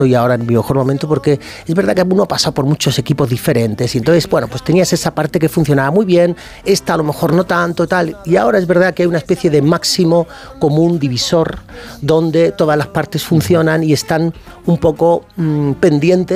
y ahora en mi mejor momento, porque es verdad que uno ha pasado por muchos equipos diferentes y entonces, bueno, pues tenías esa parte que funcionaba muy bien, esta a lo mejor no tanto, tal, y ahora es verdad que hay una especie de máximo común divisor donde todas las partes funcionan y están un poco pendientes